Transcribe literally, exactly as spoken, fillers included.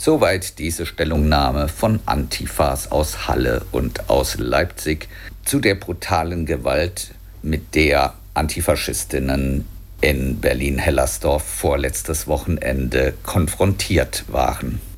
Soweit diese Stellungnahme von Antifas aus Halle und aus Leipzig zu der brutalen Gewalt, mit der Antifaschistinnen in Berlin-Hellersdorf vorletztes Wochenende konfrontiert waren.